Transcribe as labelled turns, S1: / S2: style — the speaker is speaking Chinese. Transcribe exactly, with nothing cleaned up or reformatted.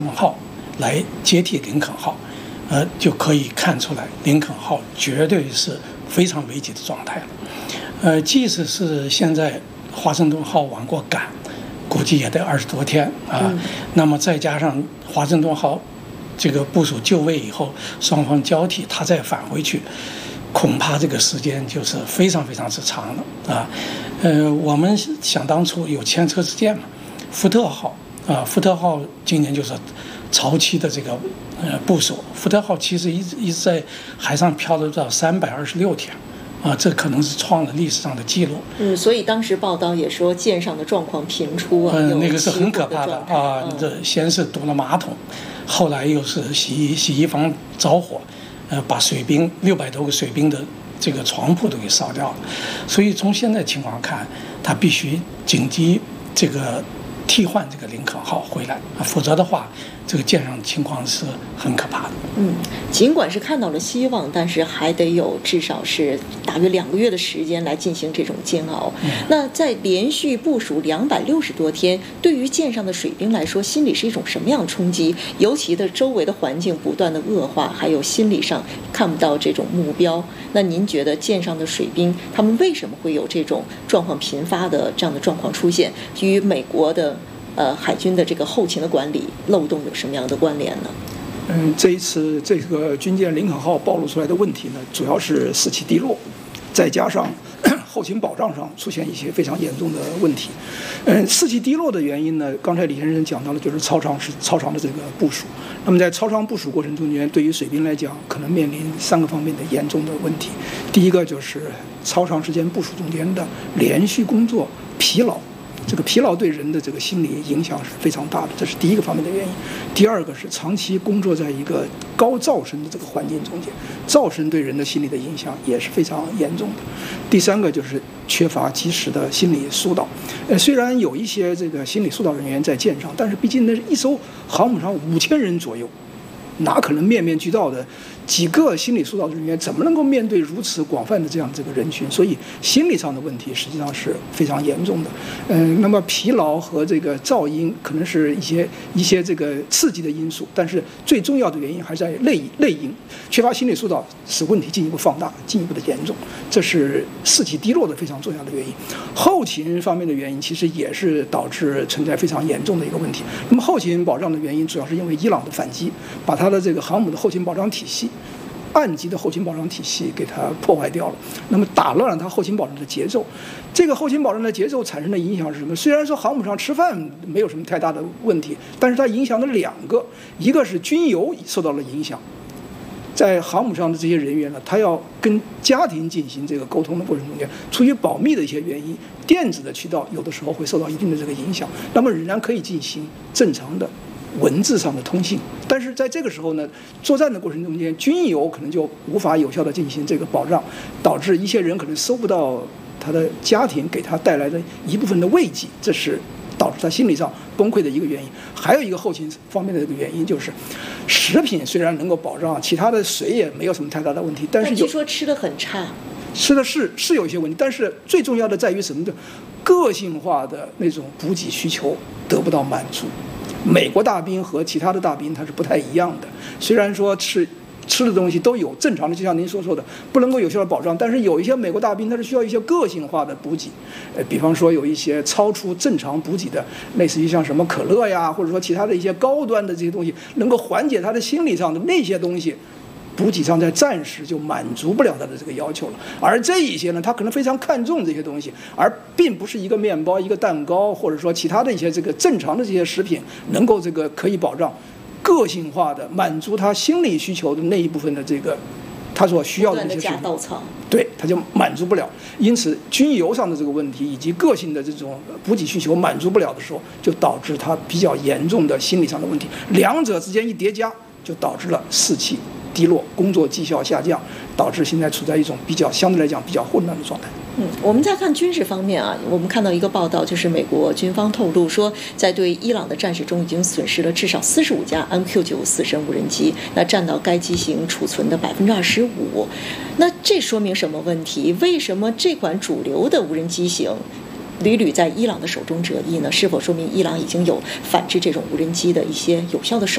S1: 号来接替林肯号，呃，就可以看出来林肯号绝对是非常危急的状态了。呃，即使是现在华盛顿号往过赶，估计也得二十多天啊、呃嗯。那么再加上华盛顿号这个部署就位以后，双方交替，它再返回去，恐怕这个时间就是非常非常之长了啊。呃，我们想当初有前车之鉴嘛，福特号啊，福特号今年就是潮期的这个呃部署，福特号其实一直一直在海上漂流到三百二十六天。啊，这可能是创了历史上的记录。
S2: 嗯，所以当时报道也说舰上的状况频出啊，
S1: 嗯，那个是很可怕的啊。
S2: 嗯、
S1: 这先是堵了马桶，后来又是洗衣洗衣房着火，呃，把水兵六百多个水兵的这个床铺都给烧掉了。所以从现在情况看，他必须紧急这个替换这个林肯号回来啊，否则的话，这个舰上的情况是很可怕的。
S2: 嗯，尽管是看到了希望，但是还得有至少是大约两个月的时间来进行这种煎熬。嗯、那在连续部署两百六十多天，对于舰上的水兵来说，心里是一种什么样的冲击？尤其的周围的环境不断的恶化，还有心理上看不到这种目标。那您觉得舰上的水兵他们为什么会有这种状况频发的这样的状况出现？与美国的呃海军的这个后勤的管理漏洞有什么样的关联呢？
S3: 嗯，这一次这个军舰林肯号暴露出来的问题呢，主要是士气低落，再加上后勤保障上出现一些非常严重的问题。嗯，士气低落的原因呢，刚才李先生讲到了，就是超长是超长的这个部署。那么在超长部署过程中间，对于水兵来讲，可能面临三个方面的严重的问题。第一个就是超长时间部署中间的连续工作疲劳。这个疲劳对人的这个心理影响是非常大的，这是第一个方面的原因。第二个是长期工作在一个高噪声的这个环境中间，噪声对人的心理的影响也是非常严重的。第三个就是缺乏及时的心理疏导。呃，虽然有一些这个心理疏导人员在舰上，但是毕竟那是一艘航母上五千人左右，哪可能面面俱到的几个心理疏导人员怎么能够面对如此广泛的这样这个人群？所以心理上的问题实际上是非常严重的。嗯，那么疲劳和这个噪音可能是一些一些这个刺激的因素，但是最重要的原因还是在内内因，缺乏心理疏导使问题进一步放大，进一步的严重，这是士气低落的非常重要的原因。后勤方面的原因其实也是导致存在非常严重的一个问题。那么后勤保障的原因主要是因为伊朗的反击，把它的这个航母的后勤保障体系。岸基的后勤保障体系给它破坏掉了，那么打乱了它后勤保障的节奏。这个后勤保障的节奏产生的影响是什么？虽然说航母上吃饭没有什么太大的问题，但是它影响了两个，一个是军油受到了影响，在航母上的这些人员呢，他要跟家庭进行这个沟通的过程中间，出于保密的一些原因，电子的渠道有的时候会受到一定的这个影响，那么仍然可以进行正常的文字上的通信，但是在这个时候呢，作战的过程中间，军油可能就无法有效的进行这个保障，导致一些人可能收不到他的家庭给他带来的一部分的慰藉，这是导致他心理上崩溃的一个原因。还有一个后勤方面的这个原因就是，食品虽然能够保障，其他的水也没有什么太大的问题，但是
S2: 据说吃的很差，
S3: 吃的是是有一些问题，但是最重要的在于什么呢？个性化的那种补给需求得不到满足。美国大兵和其他的大兵它是不太一样的，虽然说吃吃的东西都有正常的，就像您所说的不能够有效的保障，但是有一些美国大兵它是需要一些个性化的补给，呃，比方说有一些超出正常补给的，类似于像什么可乐呀，或者说其他的一些高端的这些东西，能够缓解他的心理上的那些东西。补给上在暂时就满足不了他的这个要求了，而这一些呢，他可能非常看重这些东西，而并不是一个面包、一个蛋糕，或者说其他的一些这个正常的这些食品，能够这个可以保障个性化的满足他心理需求的那一部分的这个他所需要的这些食品，对，他就满足不了。因此，军油上的这个问题以及个性的这种补给需求满足不了的时候，就导致他比较严重的心理上的问题，两者之间一叠加，就导致了士气低落，工作绩效下降，导致现在处在一种比较相对来讲比较混乱的状态。
S2: 嗯，我们再看军事方面啊，我们看到一个报道，就是美国军方透露说，在对伊朗的战事中已经损失了至少四十五架 M Q 九四神无人机，那占到该机型储存的百分之二十五。那这说明什么问题？为什么这款主流的无人机型屡屡在伊朗的手中折翼呢？是否说明伊朗已经有反制这种无人机的一些有效的手